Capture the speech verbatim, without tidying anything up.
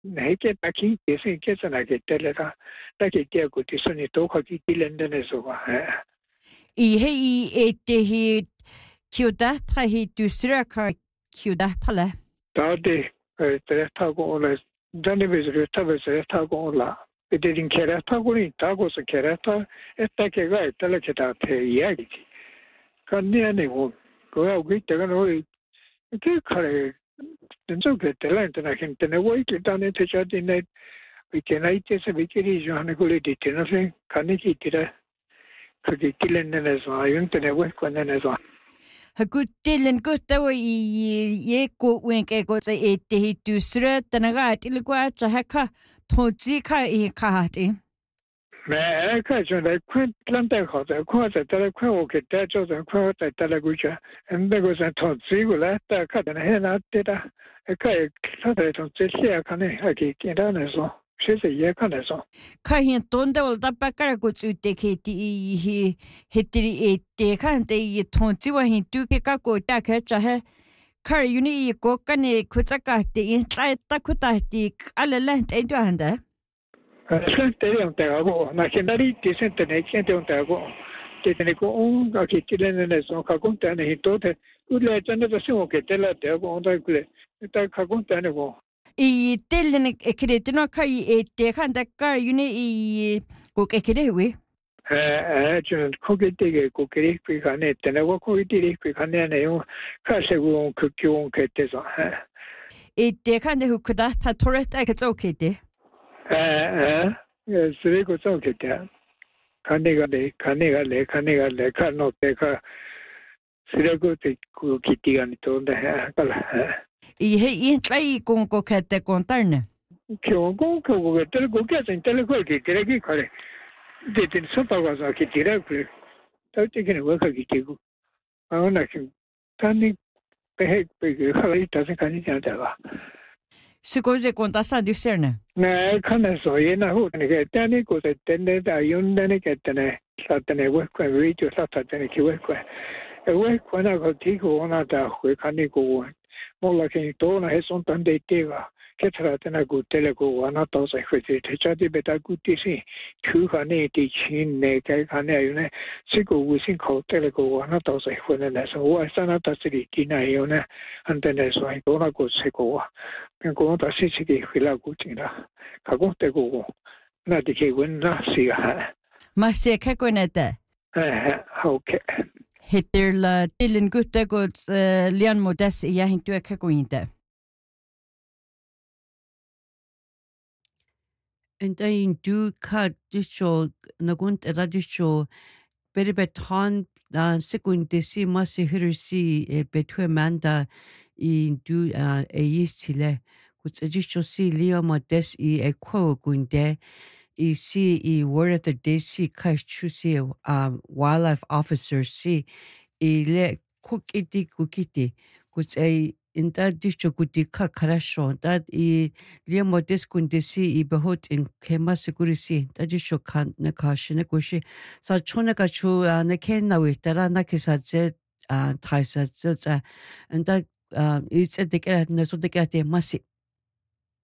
नहीं के ताकि कैसे कैसे ना के तेलेगा ताकि क्या कुछ सुनी तो खाकी तिलंदे ने सोगा है I hei e te hi kiodatra hi tu suraka kiodatra. तादे तेरे थाको ओला जाने बेजरे तबेजरे थाको ओला इधरिन केरा थाको नहीं ताको से केरा था इतना के गए तले के ताते ये की करने नहीं वो कोई अभी तक ना वो के खड़े तंजो के तेला इतना कि तने वो ही किताने थे चाहते नहीं बिकेना इतने से बिकेरी जो हमें को ले देते ना फिर खाने की तरह खाकी तिलंदे ने सो आयुं तने वो कोने ने सो Hakutilen ko tawa I ye ko wen ke ko sa e te hi tu sura tanaga til ko cha haka thonchi kha e kha ti मैं का जो है खुद लंदे होता खुद से तेरे खुद वो के तेरे जो है खुद से तेरे कुछ अंदर को से तो सीखो ला तो का है ना तेरा का एक सारे तो चलिए खाने है कि क्या ना सो से ये खाने सो kha hi tonda wal da pa kara ko chu te ke ti hi hitri e te khan te I thonchi wa hi tu ke ka ko ta kha cha ha kar yuni I ko ka ne khu cha ka te in tla ta khu ta ti ala la te tu anda Sente un tego, ma che nari ti sente ne sente un tego. Che te ne ko un che ti le ne so ka kun ta ne hitote. Tu le tende da so che te la tego on da kule. Ta ka kun ta ne ko. I tellen e krete no ka I e te khan da kar yuni I ko ke kre we Eh eh che ko che te ko che qui ka ne te ne ko ko ti qui ka ne ne yo ka se go ko kyo che te so. e te khan de hu kuda ta toreta ke okay de eh eh se ko so che te खाने का ले खाने का ले खाने का ले खानो पे का सिरे को ते को किटी का नहीं तो है कल है I hei I trai con ko ka te contarne क्यों को को को तेरे को क्या चाहिए तेरे को की तेरे की करे दे दिन सब पावा सा की तेरे को तो ते के वो का की को आ ना कि तानी पे पे खाली तासे खानी जाता है se ko ze conta sa du cerne मैं खाना सो ये ना हो ने के तानी को ते तेने दा युन ने के तेने सातने वो को वी जो सातने की वो को वो को ना को ठीक हो ना दा को खाने को मोला के तो ना है सोन तंदे तेवा के थरा तना को तेले को ना तो से को ते चादी बेटा को तिसी खु खाने ती छिन ने के खाने आयो ने सिको वो सिन को तेले को ना तो से को ने ना सो वो ऐसा ना तो सिरी की ना यो ने अंते ने सो तो ना को से को que como ta si si que fila kutina ka ko te ko na de ke wen na si ha ma se ka ko na ta eh okay heter la tillen gutta gods lian modes ja hin tu ka ko inte and then do cut this show na gunt era this show beri beton da sekunde si ma se hirsi betwe manda in do e yistile which just see leo modes I e quo gunde I see I word of the day see kai chu see um wildlife officer see I le cookiti cookiti which a in that district ka karasho that I leo modes gunde see I behot in kema security that just show kan na kashine kushi sa chona ka chu na ken na we tara na kisa je uh taisa je and that um it's a decade na so decade masi